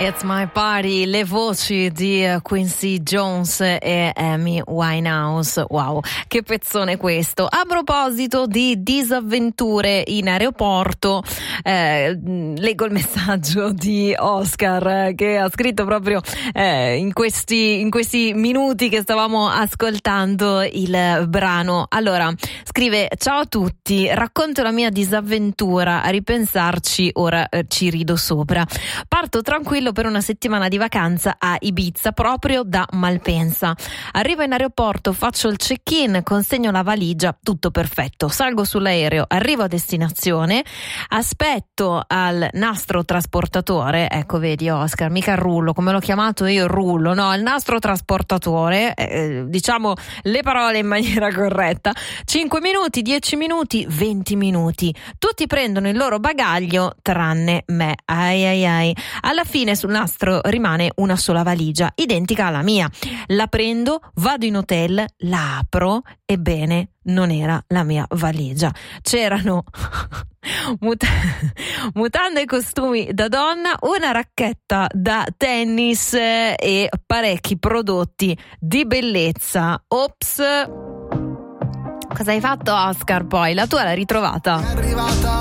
It's My Party, le voci di Quincy Jones e Amy Winehouse. Wow, che pezzone questo. A proposito di disavventure in aeroporto, leggo il messaggio di Oscar che ha scritto proprio in questi minuti che stavamo ascoltando il brano. Allora, scrive: ciao a tutti, racconto la mia disavventura, a ripensarci ora ci rido sopra. Parto tranquillo per una settimana di vacanza a Ibiza, proprio da Malpensa. Arrivo in aeroporto, faccio il check-in, consegno la valigia, tutto perfetto. Salgo sull'aereo, arrivo a destinazione, aspetto al nastro trasportatore, ecco vedi Oscar, mica il rullo, come l'ho chiamato io il rullo, no, il nastro trasportatore, diciamo le parole in maniera corretta. 5 minuti, 10 minuti, 20 minuti. Tutti prendono il loro bagaglio tranne me. Ai ai ai. Alla fine sul nastro rimane una sola valigia, identica alla mia. La prendo, vado in hotel, la apro, ebbene non era la mia valigia. C'erano mutande e costumi da donna, una racchetta da tennis e parecchi prodotti di bellezza. Ops. Cosa hai fatto, Oscar? Poi la tua l'hai ritrovata? È arrivata